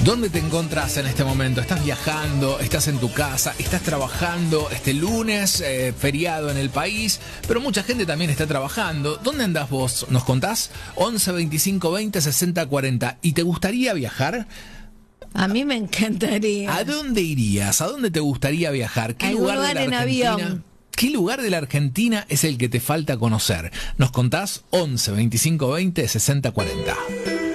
¿Dónde te encontrás en este momento? ¿Estás viajando? ¿Estás en tu casa? ¿Estás trabajando este lunes, feriado en el país? Pero mucha gente también está trabajando. ¿Dónde andás vos? ¿Nos contás? 11 25 20 60 40. ¿Y te gustaría viajar? A mí me encantaría. ¿A dónde irías? ¿A dónde te gustaría viajar? ¿Qué lugar de la en Argentina? avión. ¿Qué lugar de la Argentina es el que te falta conocer? ¿Nos contás? 11 25 20 60 40.